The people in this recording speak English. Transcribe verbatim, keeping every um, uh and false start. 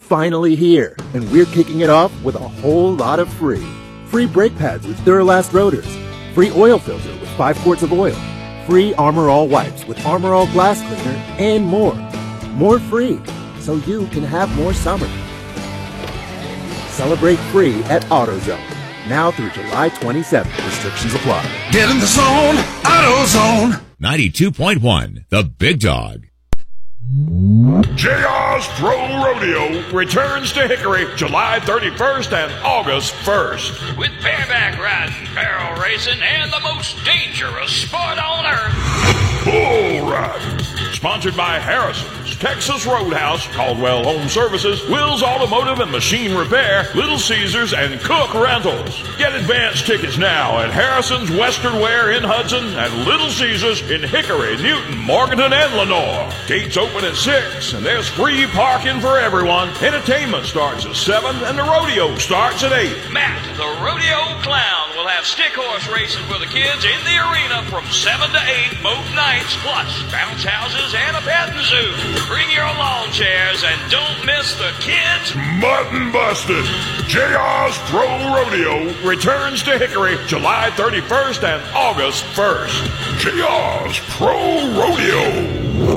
finally here, and we're kicking it off with a whole lot of free. Free brake pads with Duralast rotors. Free oil filter with five quarts of oil. Free Armor All wipes with Armor All glass cleaner, and more. More free, so you can have more summer. Celebrate free at AutoZone. Now through July twenty-seventh. Restrictions apply. Get in the zone, AutoZone. ninety-two point one, The Big Dog. J R's Pro Rodeo returns to Hickory July thirty-first and August first. With bareback riding, barrel racing, and the most dangerous sport on earth. Bull riding. Sponsored by Harrison's, Texas Roadhouse, Caldwell Home Services, Will's Automotive and Machine Repair, Little Caesars, and Cook Rentals. Get advance tickets now at Harrison's Western Wear in Hudson and Little Caesars in Hickory, Newton, Morganton, and Lenore. Gates open at six, and there's free parking for everyone. Entertainment starts at seven, and the rodeo starts at eight. Matt, the rodeo clown, will have stick horse racing for the kids in the arena from seven to eight both nights, plus bounce houses and a petting zoo. Bring your lawn chairs and don't miss the kids' Mutton Busted. J R's Pro Rodeo returns to Hickory July thirty-first and August first. J R's Pro Rodeo.